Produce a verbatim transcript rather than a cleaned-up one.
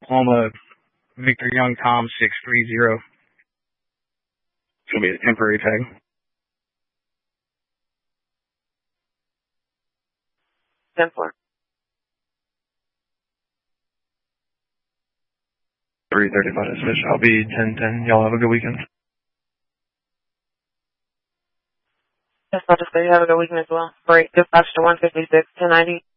Oklahoma, Victor Young Tom six three zero. It's going to be a temporary tag. ten four. three thirty-five to switch. I'll be ten ten. Y'all have a good weekend. Yes, I'll just say you have a good weekend as well. Break, dispatch to one fifty-six, ten ninety.